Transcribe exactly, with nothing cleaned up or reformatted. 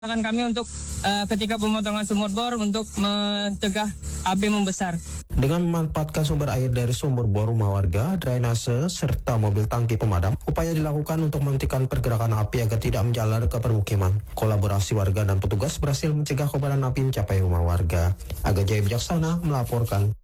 Akan kami untuk uh, ketika pemotongan sumur bor untuk mencegah api membesar. Dengan memanfaatkan sumber air dari sumur bor rumah warga, drainase, serta mobil tangki pemadam, upaya dilakukan untuk menghentikan pergerakan api agar tidak menjalar ke permukiman. Kolaborasi warga dan petugas berhasil mencegah kobaran api mencapai rumah warga. Aga Jaya Bijaksana melaporkan.